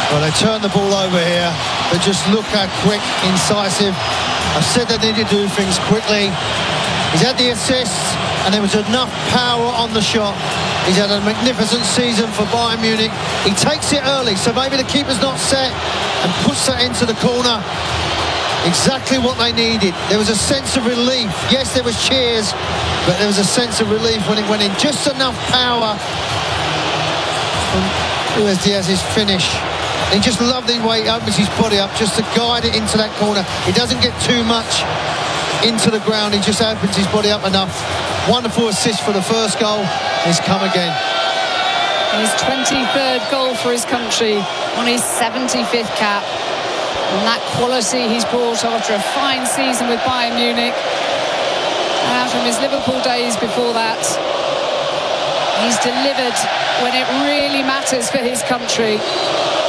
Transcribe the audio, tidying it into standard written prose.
Well, they turn the ball over here, but just look how quick, incisive. I said they need to do things quickly. He's had the assists, and there was enough power on the shot. He's had a magnificent season for Bayern Munich. He takes it early, so maybe the keeper's not set, and puts that into the corner. Exactly what they needed. There was a sense of relief. Yes, there was cheers, but there was a sense of relief when it went in. Just enough power from Luis Diaz's finish. He just loved the way he opens his body up just to guide it into that corner. He doesn't get too much into the ground. He just opens his body up enough. Wonderful assist for the first goal. He's come again. His 23rd goal for his country on his 75th cap. And that quality he's brought after a fine season with Bayern Munich. And out from his Liverpool days before that, he's delivered when it really matters for his country.